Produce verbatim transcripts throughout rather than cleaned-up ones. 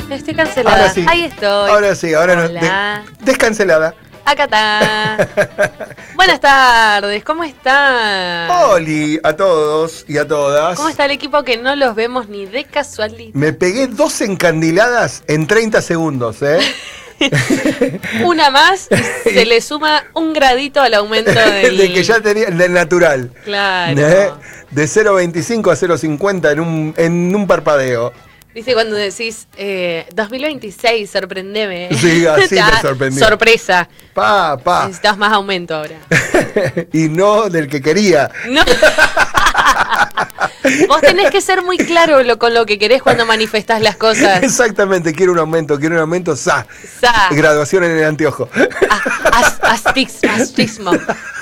Estoy cancelada. Ahora sí. Ahí estoy. Ahora sí, ahora no. Hola. De, descancelada. Acá está. Buenas tardes, ¿cómo están? Oli a todos y a todas. ¿Cómo está el equipo que no los vemos ni de casualidad? Me pegué dos encandiladas en treinta segundos, ¿eh? Una más y se le suma un gradito al aumento del... de que ya tenía, del natural. Claro. ¿Eh? De cero coma veinticinco a cero coma cincuenta en un, en un parpadeo. ¿Viste cuando decís eh, dos mil veintiséis, sorprendeme? Sí, así me sorprendió. Sorpresa. Pa, pa. Necesitas más aumento ahora. Y no del que quería. No. Vos tenés que ser muy claro lo, con lo que querés cuando manifestás las cosas. Exactamente, quiero un aumento, quiero un aumento, sa. Sa. Graduación en el anteojo. As, astismo, astismo.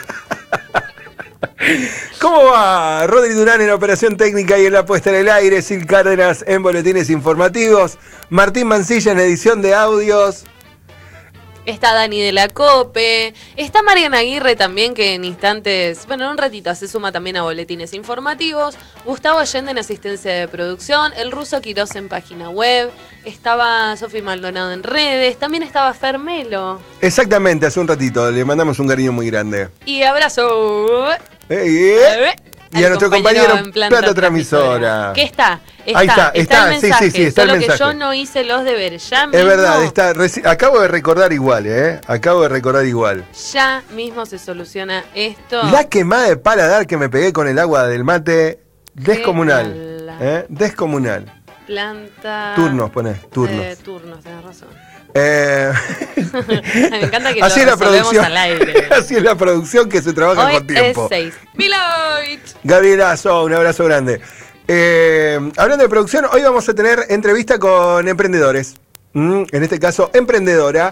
¿Cómo va? Rodri Durán en operación técnica y en la puesta en el aire, Sil Cárdenas en boletines informativos, Martín Mancilla en edición de audios. Está Dani de la Cope, está Mariana Aguirre también, que en instantes, bueno, en un ratito se suma también a boletines informativos, Gustavo Allende en asistencia de producción, el ruso Quirós en página web, estaba Sofi Maldonado en redes, también estaba Fermelo. Exactamente, hace un ratito, le mandamos un cariño muy grande. Y abrazo. Hey, eh. Y a nuestro compañero, compañero en planta, planta transmisora. ¿Qué está? Está, Ahí está, está, está el mensaje, sí, sí, sí, está solo el mensaje. que yo no hice los deberes, ya mismo. Es verdad, está, acabo de recordar igual, ¿eh? Acabo de recordar igual. Ya mismo se soluciona esto. La quemada de paladar que me pegué con el agua del mate, descomunal. ¿eh? Descomunal. Planta... Turnos, ponés, turnos. Eh, turnos, tenés razón. Eh... Me encanta que así lo es la producción al aire. Así es la producción que se trabaja Hoy con tiempo. Es seis. Milovic. Gabrielazo, un abrazo grande. Eh, hablando de producción, hoy vamos a tener entrevista con emprendedores. Mm, en este caso, emprendedora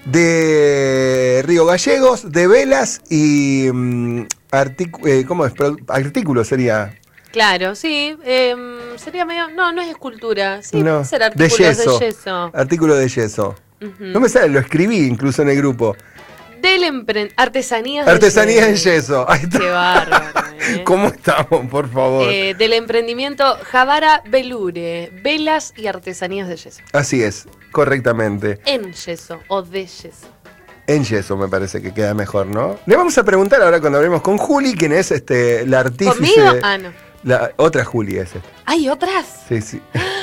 de Río Gallegos, de velas y mm, artic- eh, ¿cómo es? Artículo sería. Claro, sí. Eh, sería medio. No, no es escultura. Sí, no, puede ser artículos de yeso. De yeso. Artículo de yeso. Uh-huh. No me sale, lo escribí incluso en el grupo. Del empre... Artesanías Artesanías de en yeso. Ahí está. Qué bárbaro. ¿eh? ¿Cómo estamos, por favor? Eh, del emprendimiento Javara Belure, velas y artesanías de yeso. Así es, correctamente. En yeso o de yeso. En yeso me parece que queda mejor, ¿no? Le vamos a preguntar ahora cuando hablemos con Juli, quien es este la artífice. ¿Conmigo? Ah, no. La otra Juli es esta. ¿Hay otras? Sí, sí.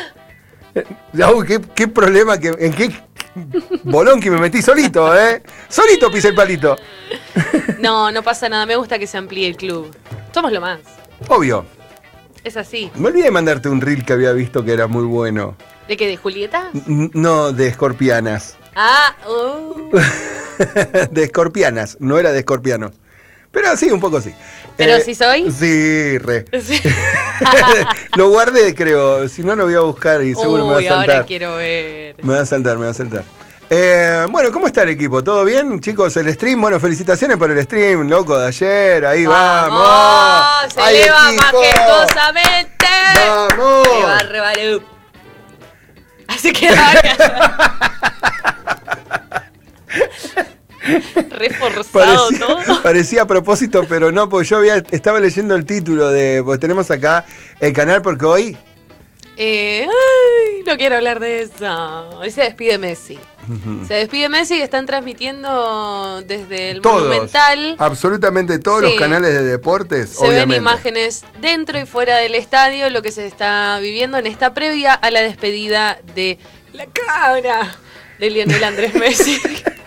Uy, qué, qué problema, que, en qué bolón que me metí solito, ¿eh? Solito pisé el palito. No, no pasa nada, me gusta que se amplíe el club. Somos lo más. Obvio. Es así. Me olvidé de mandarte un reel que había visto que era muy bueno. ¿De qué? ¿De Julieta? N- no, de escorpianas. Ah, uh. De escorpianas, no era de escorpiano. Pero sí, un poco sí. ¿Pero eh, sí soy? Sí, re. Sí. Lo guardé, creo. Si no, lo voy a buscar y seguro Uy, me va a saltar. ahora quiero ver. Me va a saltar, me va a saltar. Eh, bueno, ¿cómo está el equipo? ¿Todo bien, chicos? El stream, bueno, felicitaciones por el stream, loco, de ayer. Ahí vamos. ¡Vamos! ¡Se ¡Ay, eleva equipo! majestuosamente! ¡Vamos! ¡Se va, rebarú! Así que ahora... Reforzado parecía, todo. Parecía a propósito, pero no, porque yo había, estaba leyendo el título de. Porque tenemos acá el canal, porque hoy. Eh, ay, no quiero hablar de eso. Hoy se despide Messi. Uh-huh. Se despide Messi y están transmitiendo desde el todos, Monumental. Absolutamente todos sí. Los canales de deportes. Se obviamente. ven imágenes dentro y fuera del estadio, lo que se está viviendo en esta previa a la despedida de la cabra de Lionel Andrés Messi.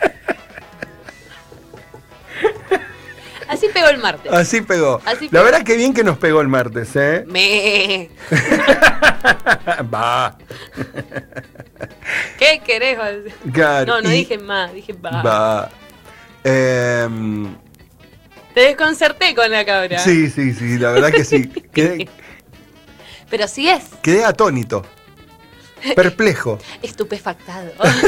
Así pegó el martes. Así pegó. Así la pegó. verdad que bien que nos pegó el martes, ¿eh? Me. Va. ¿Qué querés? Claro. No, no y... dije más, dije va. Va. Eh... Te desconcerté con la cabra. Sí, sí, sí, la verdad que sí. Quedé... Pero sí es. Quedé atónito. Perplejo. Estupefactado.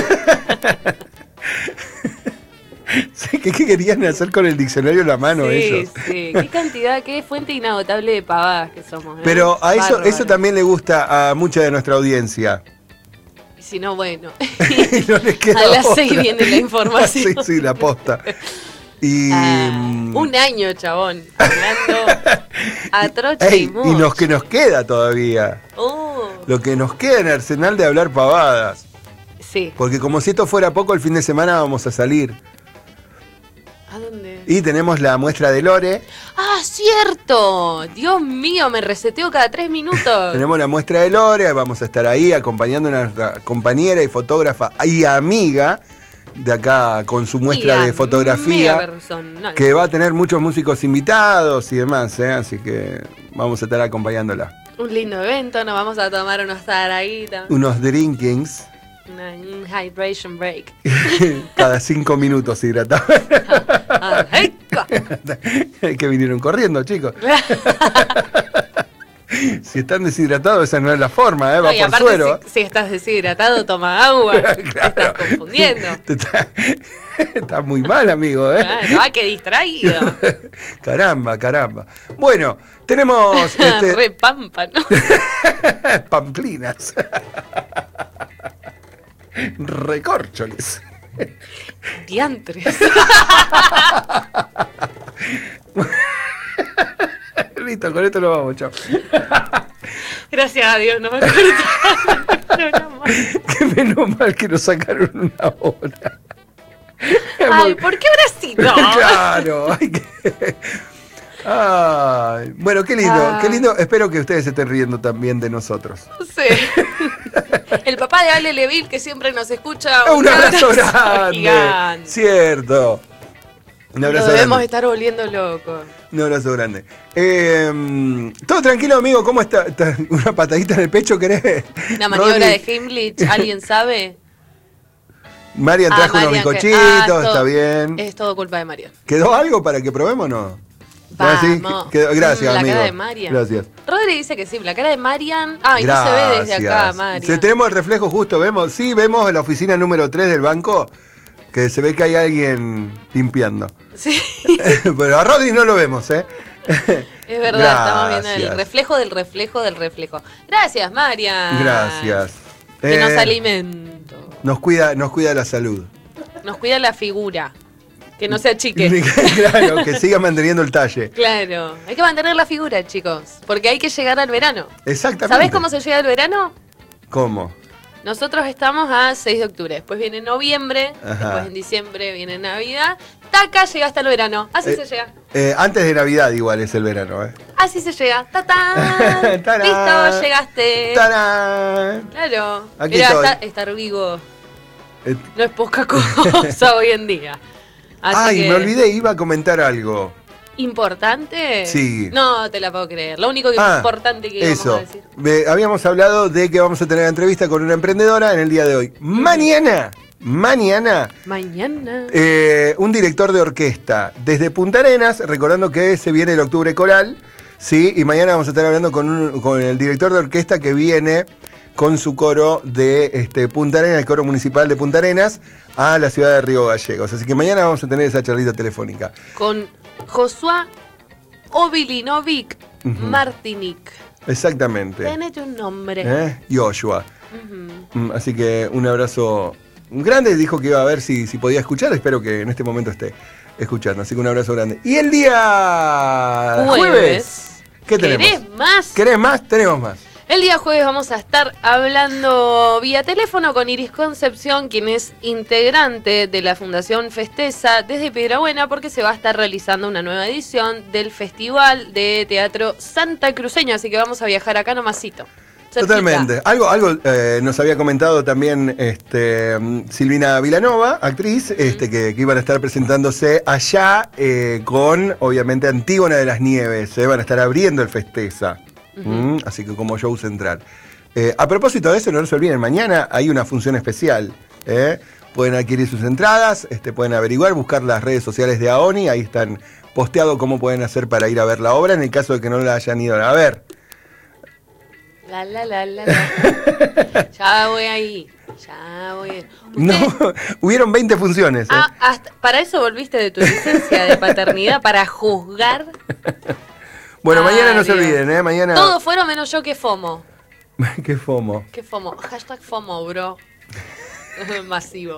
Sí, ¿qué, ¿Qué querían hacer con el diccionario en la mano sí, ellos? Sí, qué cantidad, qué fuente inagotable de pavadas que somos. ¿eh? Pero a eso, Bárbaro. eso también le gusta a mucha de nuestra audiencia. Y si no, bueno. No les queda a las otra. seis viene la información. Sí, sí, la posta. Y ah, un año, chabón, hablando a troche Ey, y moche. y lo que nos queda todavía. Oh. Lo que nos queda en el arsenal de hablar pavadas. Sí. Porque como si esto fuera poco, el fin de semana vamos a salir. ¿A dónde? Y tenemos la muestra de Lore. ¡Ah, cierto! Dios mío, me reseteo cada tres minutos. Tenemos la muestra de Lore, vamos a estar ahí acompañando a nuestra compañera y fotógrafa y amiga de acá con su muestra Y de fotografía, personal. que va a tener muchos músicos invitados y demás, ¿eh? Así que vamos a estar acompañándola. Un lindo evento, nos vamos a tomar unos taraguitas. Unos drinkings. Una, un hydration break. Cada cinco minutos hidratado. Ah, rico. Que vinieron corriendo, chicos. Si están deshidratados, esa no es la forma, ¿eh? Va No, y por aparte, suero. si, si estás deshidratado, toma agua. Claro. Te estás confundiendo. Te está, está muy mal, amigo, ¿eh? Claro, ah, qué distraído. Caramba, caramba. Bueno, tenemos este, Re pampa, ¿no? pamplinas. Recórcholes. Diantres. Listo, con esto lo vamos, chao. Gracias a Dios, no me acuerdo. Qué menos mal que nos sacaron una hora. Ay, ¿por qué habrá sido? Claro, hay que... Ay, bueno, qué lindo, Ah. qué lindo. Espero que ustedes se estén riendo también de nosotros. Sí. El papá de Ale Leville, que siempre nos escucha. Un abrazo grande. Gigante. Cierto. Un Nos abrazo debemos grande. estar volviendo locos. Un abrazo grande. Eh, Todo tranquilo, amigo. ¿Cómo está? ¿Está- ¿Una patadita en el pecho querés? La maniobra Rodri? de Heimlich, ¿alguien sabe? Marian Ah, trajo unos Marian, que- bizcochitos, ah, todo- está bien. Es todo culpa de Marian. ¿Quedó algo para que probemos o no? Ah, sí, Vamos. quedó- gracias, Mm, la amigo. cara de Marian. Gracias. Rodri dice que sí, la cara de Marian. Ah, y no se ve desde acá, Gracias. Marian. Se- tenemos el reflejo justo, vemos. Sí, vemos en la oficina número tres del banco que se ve que hay alguien limpiando. Sí, Pero a Rodri no lo vemos, ¿eh? es verdad, estamos viendo el Gracias. reflejo del reflejo del reflejo. Gracias, Marian. Gracias. Que Eh, nos alimenta. Nos cuida, nos cuida la salud. Nos cuida la figura. Que no se achique. Claro, que siga manteniendo el talle. Claro. Hay que mantener la figura, chicos. Porque hay que llegar al verano. Exactamente. ¿Sabés cómo se llega al verano? ¿Cómo? Nosotros estamos a seis de octubre. Después viene noviembre. Ajá. Después en diciembre viene Navidad. Taca, llega hasta el verano. Así Eh, se llega. eh, antes de Navidad igual es el verano, ¿eh? Así se llega. ¡Tatán! ¡Tarán! Listo, llegaste. ¡Tarán! Claro. Aquí Mirá, estoy. está- estar vivo Eh, no es poca cosa hoy en día. Así Ay, que- me olvidé, iba a comentar algo. ¿Importante? Sí. No te la puedo creer. Lo único que Ah, importante que íbamos Eso. a decir. Ve- habíamos hablado de que vamos a tener entrevista con una emprendedora en el día de hoy. Mañana, mañana, Mañana. eh, un director de orquesta desde Punta Arenas, recordando que se viene el octubre coral, ¿sí? Y mañana vamos a estar hablando con, un- con el director de orquesta que viene con su coro de este, Punta Arenas, el coro municipal de Punta Arenas, a la ciudad de Río Gallegos. Así que mañana vamos a tener esa charlita telefónica. Con Josué Obilinovic Ujú. Martinic. Exactamente. Tenete un nombre. ¿Eh? Joshua. Ujú. Mm, Así que un abrazo grande. Dijo que iba a ver si, si podía escuchar. Espero que en este momento esté escuchando. Así que un abrazo grande. Y el día Jueves. jueves, ¿qué tenemos? ¿Querés más? ¿Querés más? Tenemos más. El día jueves vamos a estar hablando vía teléfono con Iris Concepción, quien es integrante de la Fundación Festeza desde Piedrabuena, porque se va a estar realizando una nueva edición del Festival de Teatro Santa Cruceño, así que vamos a viajar acá nomasito. cerquita. Totalmente. Algo, algo eh, nos había comentado también este, mm, Silvina Vilanova, actriz, este, que, que iban a estar presentándose allá eh, con, obviamente, Antígona de las Nieves. eh, van a estar abriendo el Festeza. Ujú. Mm, así que como show central. Eh, a propósito de eso, no se olviden, mañana hay una función especial. ¿eh? Pueden adquirir sus entradas, este, pueden averiguar, buscar las redes sociales de AONI, ahí están posteado cómo pueden hacer para ir a ver la obra en el caso de que no la hayan ido a ver. La, la, la, la, la. Ya voy ahí. Ya voy. Usted- No, hubieron veinte funciones. ¿eh? Ah, hasta- ¿para eso volviste de tu licencia de paternidad? ¿Para juzgar? Bueno, Ay, mañana no se Dios. olviden, ¿eh? Mañana. Todos fueron menos yo que FOMO. Qué fomo. ¿Qué FOMO? Hashtag FOMO, bro. Masivo.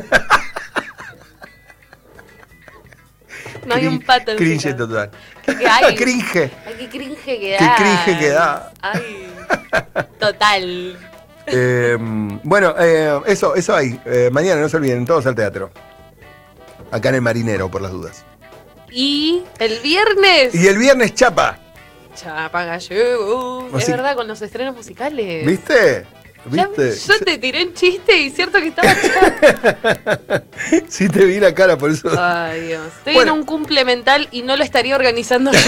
No hay un pato en Cringe fila. total. ¿Qué- qué hay? Cringe. Ay, qué cringe que Qué da. cringe que da. Ay, total. Eh, bueno, eh, eso, eso hay. Eh, mañana no se olviden, todos al teatro. Acá en el Marinero, por las dudas. Y el viernes. Y el viernes Chapa. Chapa Gallego. Es Así- verdad, con los estrenos musicales. ¿Viste? Ya- ¿Viste? yo te tiré un chiste y cierto que estaba Chapa. Sí te vi la cara, por eso. Ay, Dios. Estoy Bueno. en un cumple mental y no lo estaría organizando yo.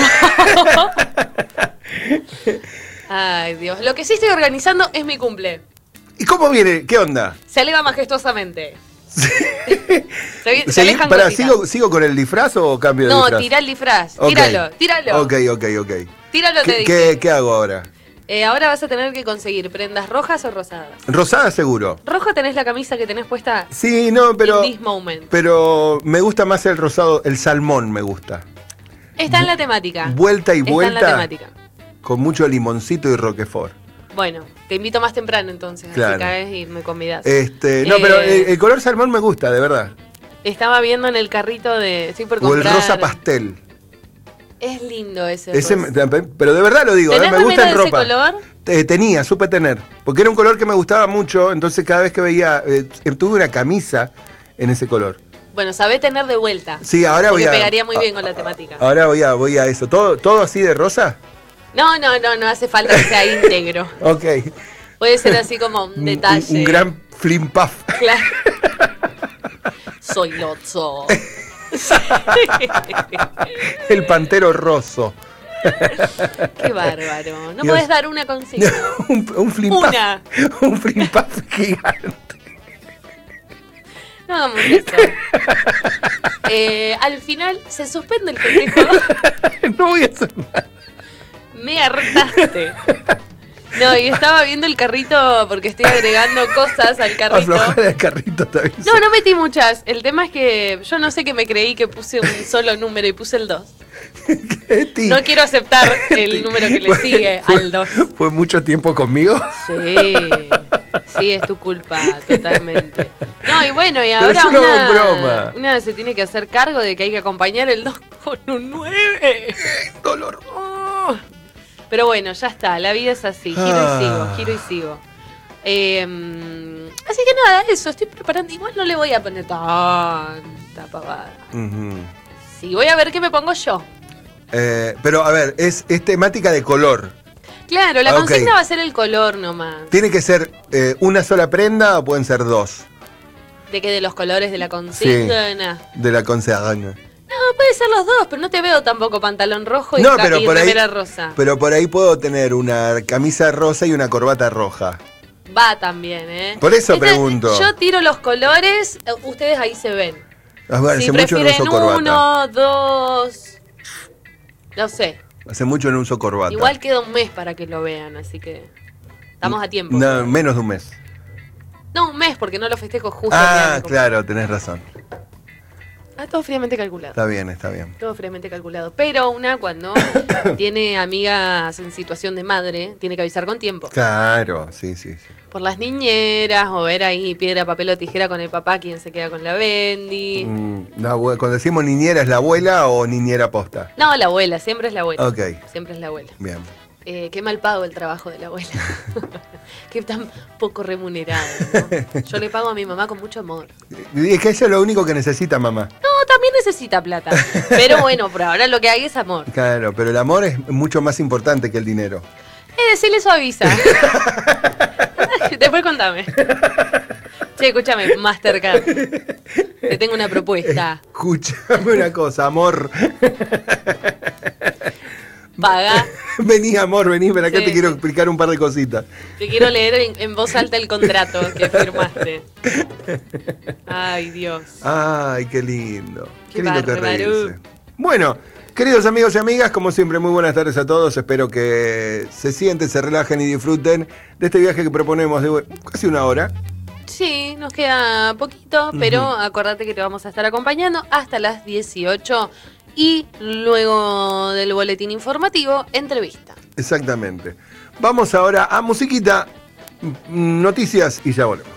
Ay, Dios. Lo que sí estoy organizando es mi cumple. ¿Y cómo viene? ¿Qué onda? Se eleva majestuosamente. Se, vi- se Seguí- alejan pará, cositas. ¿sigo, ¿Sigo con el disfraz o cambio de No, disfraz? tirá el disfraz. Ok. Tíralo, tíralo. Ok, ok, ok. Tíralo, te ¿Qué, dije. qué, qué hago ahora? Eh, ahora vas a tener que conseguir prendas rojas o rosadas. Rosada seguro. Roja tenés la camisa que tenés puesta Sí, no, pero. in this moment. Pero me gusta más el rosado, el salmón me gusta. Está en la temática. Vuelta y Está en vuelta. la temática. Con mucho limoncito y roquefort. Bueno, te invito más temprano entonces. Claro. Así caes y me convidás. Este, no, Eh, pero el, el color salmón me gusta, de verdad. Estaba viendo en el carrito de. Estoy por O el comprar. rosa pastel. Es lindo ese. Ese rosa. me- pero de verdad lo digo, ¿Tenés eh, me gusta remera en de ese ropa. color? Eh, tenía, supe tener. Porque era un color que me gustaba mucho, entonces cada vez que veía. eh, tuve una camisa en ese color. Bueno, sabés tener de vuelta. Sí, ahora voy Porque a. pegaría muy a- bien con la temática. Ahora voy a, voy a eso. ¿Todo, todo así de rosa? No, no, no, no hace falta que sea íntegro. Ok. Puede ser así como un Un- detalle. Un, un gran flim puff. Claro. Soy Lotso. El pantero roso. Qué bárbaro. ¿No Dios. podés dar una consigna? un, un flim puff. Una. Un flim puff gigante. No hagamos eso. Eh, al final se suspende el festejo. No voy a hacer nada. Me hartaste. No, y estaba viendo el carrito porque estoy agregando cosas al carrito. Aflojar el carrito también. No, no metí muchas. El tema es que yo no sé qué me creí que puse un solo número y puse el dos. Eti. No quiero aceptar el número que le Fue- sigue fue- al dos. ¿Fue mucho tiempo conmigo? Sí, sí, es tu culpa, totalmente. No, y bueno, y Pero ahora es una una, broma. una se tiene que hacer cargo de que hay que acompañar el dos con un nueve. Dolor. Oh. Pero bueno, ya está, la vida es así, giro Ah. y sigo, giro y sigo. Eh, así que nada, eso, estoy preparando. Igual no le voy a poner tanta pavada. Ujú. Sí, voy a ver qué me pongo yo. Eh, pero a ver, es, es temática de color. Claro, la Ah, ok. consigna va a ser el color nomás. ¿Tiene que ser eh, una sola prenda o pueden ser dos? De que de los colores de la consigna. De la consigna. No, puede ser los dos, pero no te veo tampoco pantalón rojo y, No, ca- pero y por ahí, remera rosa. pero por ahí puedo tener una camisa rosa y una corbata roja. Va también, ¿eh? Por eso Este, pregunto. Yo tiro los colores, eh, ustedes ahí se ven. Ah, bueno, Si hace mucho no prefieren uso corbata. uno, dos... No sé. Hace mucho no uso corbata. Igual queda un mes para que lo vean, así que estamos a tiempo. No, menos de un mes. No, un mes, porque no lo festejo justo. el día de Ah, mi cumpleaños. claro, tenés razón. Ah, todo fríamente calculado. Está bien, está bien. Todo fríamente calculado. Pero una cuando tiene amigas en situación de madre, tiene que avisar con tiempo. Claro, sí, sí, sí. Por las niñeras, o ver ahí piedra, papel o tijera con el papá, quien se queda con la Bendy. Mm, la abue- cuando decimos niñera, ¿es la abuela o niñera posta? No, la abuela, siempre es la abuela. Ok, Siempre es la abuela. bien. Eh, qué mal pago el trabajo de la abuela. Qué tan poco remunerado, ¿no? Yo le pago a mi mamá con mucho amor. Y es que eso es lo único que necesita mamá. No, también necesita plata. Pero bueno, por ahora lo que hay es amor. Claro, pero el amor es mucho más importante que el dinero. Eh, se le suaviza. Después contame. Che, escúchame, Mastercard. Te tengo una propuesta. Escúchame una cosa, amor. Paga. Vení, amor, vení, ven acá Sí, te quiero sí. explicar un par de cositas. Te quiero leer en, en voz alta el contrato que firmaste. Ay, Dios. Ay, qué lindo. Qué, Qué lindo que bárbaro. reírse. Bueno, queridos amigos y amigas, como siempre, muy buenas tardes a todos. Espero que se sienten, se relajen y disfruten de este viaje que proponemos de casi una hora. Sí, nos queda poquito, pero acordate que te vamos a estar acompañando hasta las dieciocho y luego del boletín informativo, entrevista. Exactamente. Vamos ahora a musiquita, mm, noticias y ya volvemos.